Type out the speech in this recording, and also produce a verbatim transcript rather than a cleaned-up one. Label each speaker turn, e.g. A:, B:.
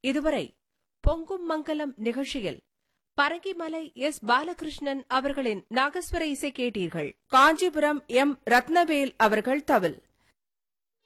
A: இதுவரை பொங்கும் மங்கலம் நிகழ்ச்சியில் பரங்கிமலை எஸ் பாலகிருஷ்ணன் அவர்களின் நாகஸ்வர இசை கேட்டீர்கள். காஞ்சிபுரம் எம் ரத்னவேல் அவர்கள் தவில்.